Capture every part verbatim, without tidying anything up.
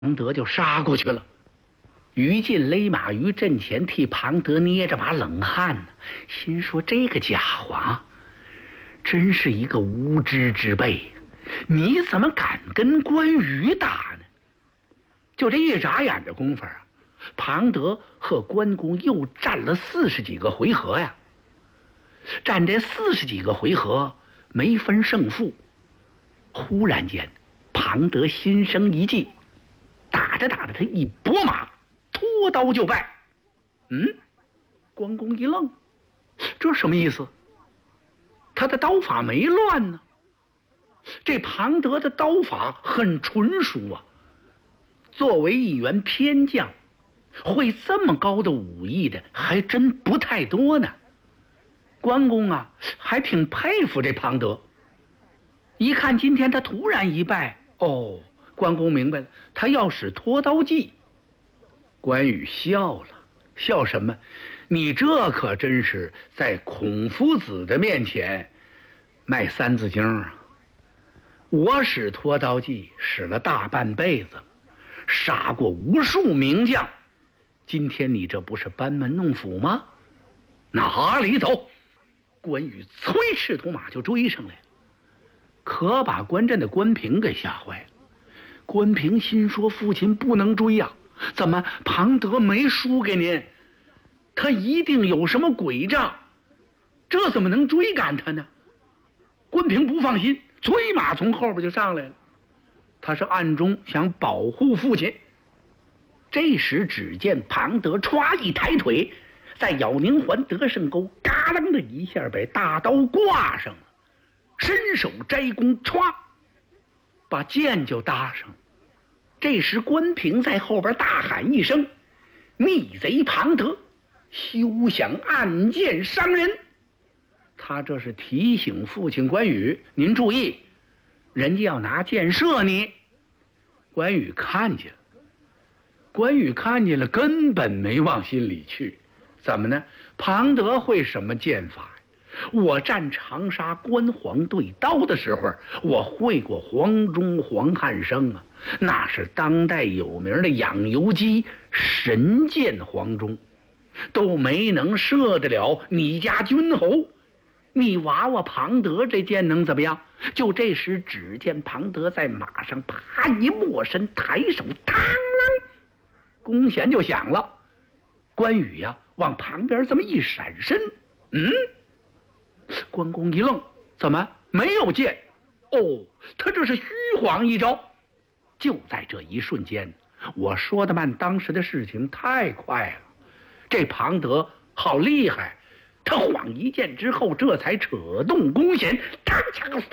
庞德就杀过去了。于禁勒马于阵前，替庞德捏着把冷汗呢，心说这个家伙啊，真是一个无知之辈，你怎么敢跟关羽打呢？就这一眨眼的功夫啊，庞德和关公又战了四十几个回合呀。战这四十几个回合没分胜负，忽然间庞德心生一计，打着打着他一拨马，脱刀就败。嗯，关公一愣，这什么意思？他的刀法没乱呢。这庞德的刀法很纯熟啊，作为一员偏将，会这么高的武艺的还真不太多呢。关公啊，还挺佩服这庞德。一看今天他突然一败，哦，关公明白了，他要使脱刀计。关羽笑了，笑什么？你这可真是在孔夫子的面前卖三字经啊！我使脱刀计使了大半辈子，杀过无数名将，今天你这不是班门弄斧吗？哪里走！关羽催赤兔马就追上来，可把关阵的关平给吓坏了。关平心说：父亲不能追呀、啊，怎么庞德没输给您？他一定有什么诡诈，这怎么能追赶他呢？关平不放心，催马从后边就上来了，他是暗中想保护父亲。这时只见庞德歘一抬腿，在咬宁环得胜沟嘎啷的一下把大刀挂上了，伸手摘弓，歘把剑就搭上。这时关平在后边大喊一声：逆贼庞德，休想暗箭伤人！他这是提醒父亲关羽，您注意，人家要拿箭射你。关羽看见了，关羽看见了，根本没往心里去。怎么呢？庞德会什么剑法？我战长沙关黄对刀的时候，我会过黄忠、黄汉升啊，那是当代有名的养由基神箭黄忠，都没能射得了你家军侯。你娃娃庞德这箭能怎么样？就这时，只见庞德在马上啪一没身，抬手嘡啷，弓弦就响了。关羽呀、啊，往旁边这么一闪身，嗯，关公一愣，怎么没有箭？哦，他这是虚晃一招。就在这一瞬间，我说的慢，当时的事情太快了。这庞德好厉害，他晃一箭之后，这才扯动弓弦，嘡嘡，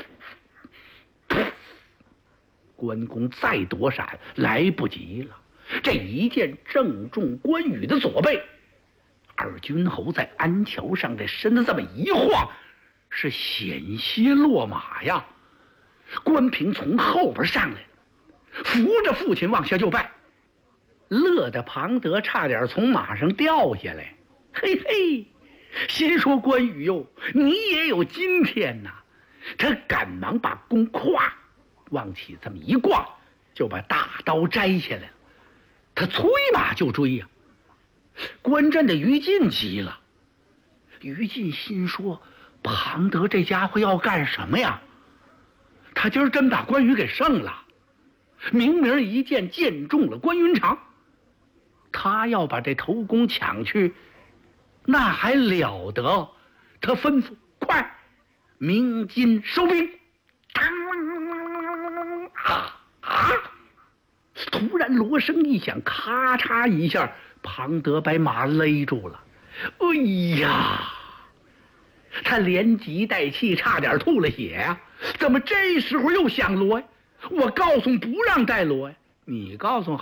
关公再躲闪来不及了。这一箭正中关羽的左背，二军侯在鞍桥上这身子这么一晃，是险些落马呀。关平从后边上来，扶着父亲往下就拜，乐得庞德差点从马上掉下来。嘿嘿，心说关羽哟，你也有今天呐！他赶忙把弓咵往起这么一挂，就把大刀摘下来了。他催马就追呀、啊！关阵的于禁急了，于禁心说：庞德这家伙要干什么呀？他今儿真把关羽给胜了，明明一箭箭中了关云长，他要把这头功抢去，那还了得？他吩咐：快，鸣金收兵！啊啊！突然锣声一响，咔嚓一下，庞德把马勒住了。哎呀，他连急带气，差点吐了血呀、啊！怎么这时候又响锣呀？我告诉不让带锣呀！你告诉